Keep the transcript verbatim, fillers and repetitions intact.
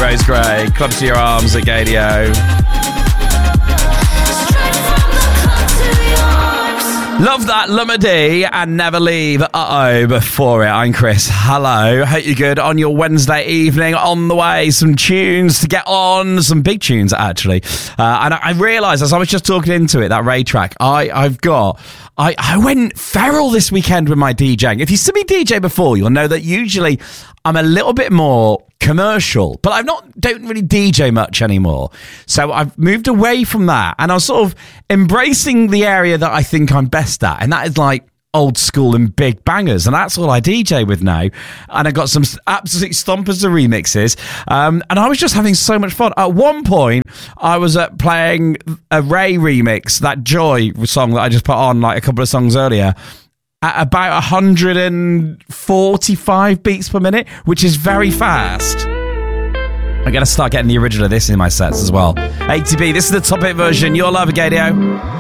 Rose Gray. Club to Your Arms at Gadio. Love that, Lumady and Never Leave. Uh-oh, before it, I'm Chris. Hello, hope you're good on your Wednesday evening. On the way, some tunes to get on, some big tunes, actually. Uh, and I, I realised, as I was just talking into it, that Ray track, I, I've got... I, I went feral this weekend with my DJing. If you've seen me D J before, you'll know that usually I'm a little bit more commercial, but I not don't really D J much anymore. So I've moved away from that, and I'm sort of embracing the area that I think I'm best at, and that is like old school and big bangers, and that's all I D J with now. And I got some absolute stompers of remixes, um, and I was just having so much fun. At one point, I was uh, playing a Ray remix, that Joy song that I just put on like a couple of songs earlier, at about one hundred forty-five beats per minute, which is very fast. I'm going to start getting the original of this in my sets as well. A T B, this is the Top Hit version. Your love, Gadio.